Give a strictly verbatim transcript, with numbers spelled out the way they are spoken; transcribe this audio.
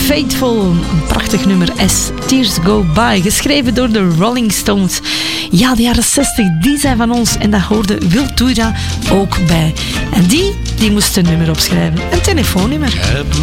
Faithful, een prachtig nummer. As Tears Go By, geschreven door de Rolling Stones. Ja, de jaren zestig, die zijn van ons. En daar hoorde Wil Toera ook bij. En die, die moest een nummer opschrijven. Een telefoonnummer.